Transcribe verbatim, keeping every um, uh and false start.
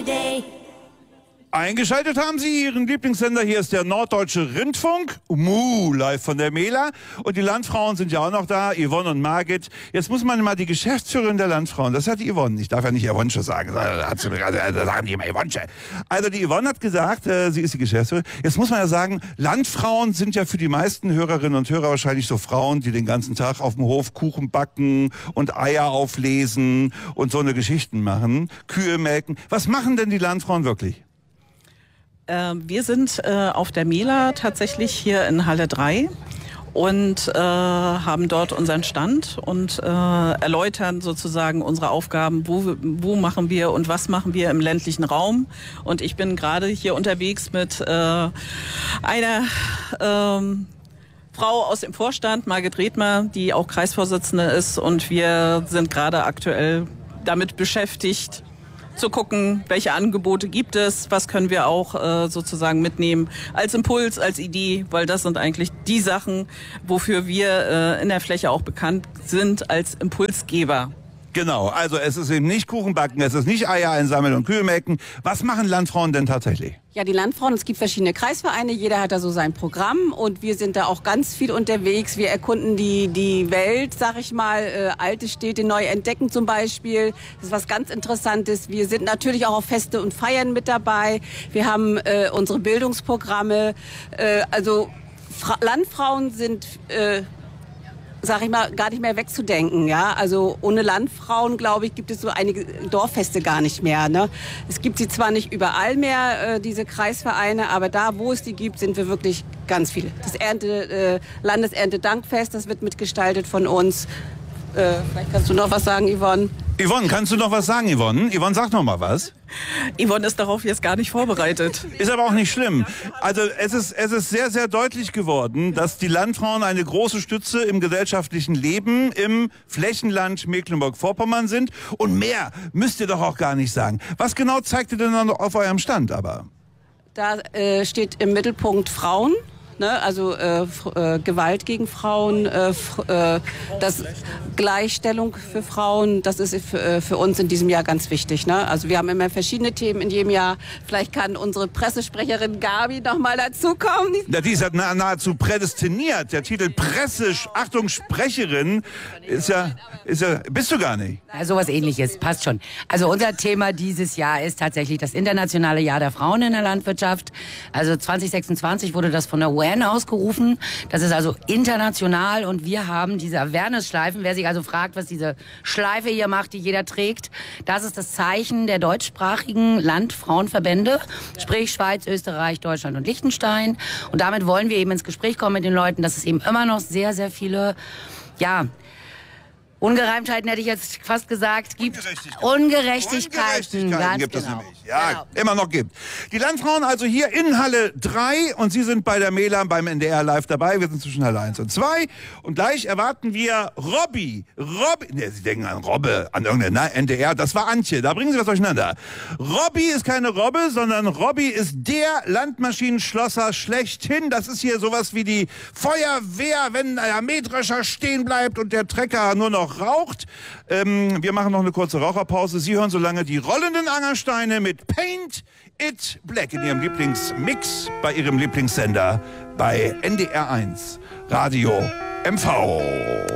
Friday. Eingeschaltet haben Sie Ihren Lieblingssender. Hier ist der Norddeutsche Rundfunk. Mu, live von der Mela. Und die Landfrauen sind ja auch noch da, Yvonne und Margit. Jetzt muss man mal die Geschäftsführerin der Landfrauen, das hat die Yvonne, ich darf ja nicht Yvonne sagen, da hat sie mir gerade, da sagen die immer Yvonne. Also die Yvonne hat gesagt, äh, sie ist die Geschäftsführerin. Jetzt muss man ja sagen, Landfrauen sind ja für die meisten Hörerinnen und Hörer wahrscheinlich so Frauen, die den ganzen Tag auf dem Hof Kuchen backen und Eier auflesen und so eine Geschichten machen, Kühe melken. Was machen denn die Landfrauen wirklich? Wir sind äh, auf der Mela tatsächlich hier in Halle drei und äh, haben dort unseren Stand und äh, erläutern sozusagen unsere Aufgaben, wo, wo machen wir und was machen wir im ländlichen Raum. Und ich bin gerade hier unterwegs mit äh, einer ähm, Frau aus dem Vorstand, Margit Redmer, die auch Kreisvorsitzende ist, und wir sind gerade aktuell damit beschäftigt, zu gucken, welche Angebote gibt es, was können wir auch äh, sozusagen mitnehmen als Impuls, als Idee, weil das sind eigentlich die Sachen, wofür wir äh, in der Fläche auch bekannt sind als Impulsgeber. Genau, also es ist eben nicht Kuchen backen, es ist nicht Eier einsammeln und Kühe melken. Was machen Landfrauen denn tatsächlich? Ja, die Landfrauen, es gibt verschiedene Kreisvereine, jeder hat da so sein Programm und wir sind da auch ganz viel unterwegs. Wir erkunden die, die Welt, sag ich mal, äh, alte Städte neu entdecken zum Beispiel. Das ist was ganz Interessantes. Wir sind natürlich auch auf Feste und Feiern mit dabei. Wir haben äh, unsere Bildungsprogramme. Äh, also Fra- Landfrauen sind... Äh, sag ich mal, gar nicht mehr wegzudenken, ja. Also ohne Landfrauen, glaube ich, gibt es so einige Dorffeste gar nicht mehr, ne. Es gibt sie zwar nicht überall mehr, äh, diese Kreisvereine, aber da, wo es die gibt, sind wir wirklich ganz viele. Das Ernte, äh, Landeserntedankfest, das wird mitgestaltet von uns. Äh, vielleicht kannst du noch was sagen, Yvonne? Yvonne, kannst du noch was sagen, Yvonne? Yvonne, sag noch mal was. Yvonne ist darauf jetzt gar nicht vorbereitet. Ist aber auch nicht schlimm. Also es ist, es ist sehr, sehr deutlich geworden, dass die Landfrauen eine große Stütze im gesellschaftlichen Leben im Flächenland Mecklenburg-Vorpommern sind. Und mehr müsst ihr doch auch gar nicht sagen. Was genau zeigt ihr denn auf eurem Stand aber? Da äh, steht im Mittelpunkt Frauen. Ne, also äh, äh, Gewalt gegen Frauen, äh, äh, das Gleichstellung für Frauen, das ist für, äh, für uns in diesem Jahr ganz wichtig. Ne? Also wir haben immer verschiedene Themen in jedem Jahr. Vielleicht kann unsere Pressesprecherin Gabi noch mal dazukommen. Ja, die ist ja nah, nahezu prädestiniert. Der Titel Presse, Achtung, Sprecherin ist ja, ist ja, bist du gar nicht. Ja, sowas Ähnliches, passt schon. Also unser Thema dieses Jahr ist tatsächlich das internationale Jahr der Frauen in der Landwirtschaft. Also zwanzig sechsundzwanzig wurde das von der U N ausgerufen. Das ist also international und wir haben diese Awareness-Schleifen. Wer sich also fragt, was diese Schleife hier macht, die jeder trägt, das ist das Zeichen der deutschsprachigen Landfrauenverbände, sprich Schweiz, Österreich, Deutschland und Liechtenstein. Und damit wollen wir eben ins Gespräch kommen mit den Leuten, dass es eben immer noch sehr, sehr viele, ja, Ungereimtheiten hätte ich jetzt fast gesagt, gibt Ungerechtigkeiten. Ungerechtigkeiten, Ungerechtigkeiten ganz gibt es genau. nämlich. Ja, Genau. immer noch gibt. Die Landfrauen also hier in Halle drei und Sie sind bei der Mela beim N D R live dabei. Wir sind zwischen Halle eins und zwei und gleich erwarten wir Robby. Robby, ne, Sie denken an Robbe, an irgendeine N D R, das war Antje, da bringen Sie was durcheinander. Robby ist keine Robbe, sondern Robby ist der Landmaschinenschlosser schlechthin. Das ist hier sowas wie die Feuerwehr, wenn der Mähdrescher stehen bleibt und der Trecker nur noch raucht. Ähm, wir machen noch eine kurze Raucherpause. Sie hören so lange die rollenden Angersteine mit Paint It Black in Ihrem Lieblingsmix bei Ihrem Lieblingssender bei N D R eins Radio M V.